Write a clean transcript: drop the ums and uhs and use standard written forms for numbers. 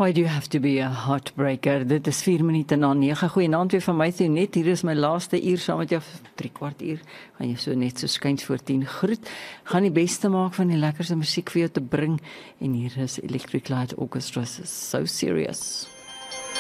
Why do you have to be a heartbreaker? Dit is 4 minute na 9. Goeienaand weer van my toe net. Hier is my laaste uur saam met jou, 3/4 uur. Gaan jy so net so skuins voor 10 groet. Gaan die beste maak van die lekkerste musiek vir jou te bring. En hier is Electric Light Orchestra, So Serious.